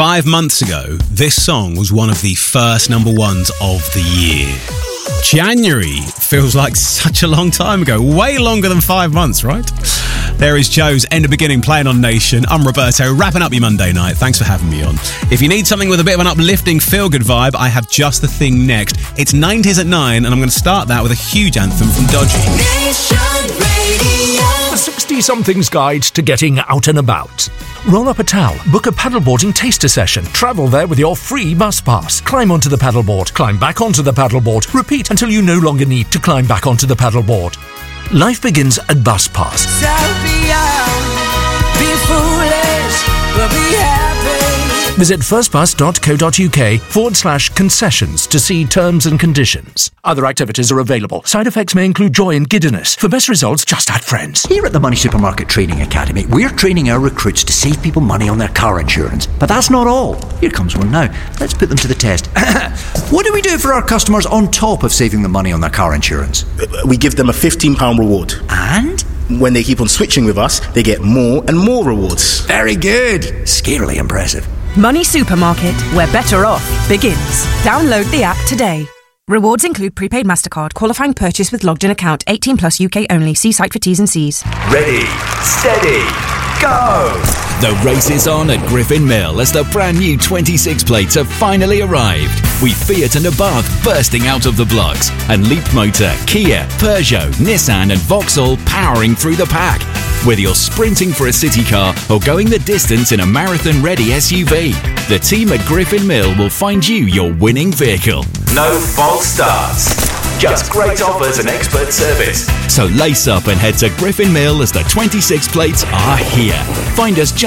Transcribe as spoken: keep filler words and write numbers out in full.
Five months ago, this song was one of the first number ones of the year. January feels like such a long time ago, way longer than five months, right? There is Joe's End of Beginning playing on Nation. I'm Roberto, wrapping up your Monday night. Thanks for having me on. If you need something with a bit of an uplifting feel-good vibe, I have just the thing next. It's nineties at nine, and I'm going to start that with a huge anthem from Dodgy. Nation Radio. The sixty-somethings guide to getting out and about. Roll up a towel, book a paddleboarding taster session, travel there with your free bus pass. Climb onto the paddleboard, climb back onto the paddleboard, repeat until you no longer need to climb back onto the paddleboard. Life begins at Bus Pass. So be young, be foolish, but be happy. Visit firstbus.co.uk forward slash concessions to see terms and conditions. Other activities are available. Side effects may include joy and giddiness. For best results, just add friends. Here at the Money Supermarket Training Academy, we're training our recruits to save people money on their car insurance. But that's not all. Here comes one now. Let's put them to the test. What do we do for our customers on top of saving them money on their car insurance? We give them a fifteen pounds reward. And? When they keep on switching with us, they get more and more rewards. Very good. Scarily impressive. Money Supermarket, where better off begins. Download the app today. Rewards include prepaid MasterCard, qualifying purchase with logged in account, eighteen plus U K only. See site for T's and C's. Ready, steady, go! The race is on at Griffin Mill as the brand new twenty-six plates have finally arrived. With Fiat and Abarth bursting out of the blocks and Leapmotor, Kia, Peugeot, Nissan and Vauxhall powering through the pack. Whether you're sprinting for a city car or going the distance in a marathon-ready S U V, the team at Griffin Mill will find you your winning vehicle. No false starts, just great offers and expert service. So lace up and head to Griffin Mill as the twenty-six plates are here. Find us just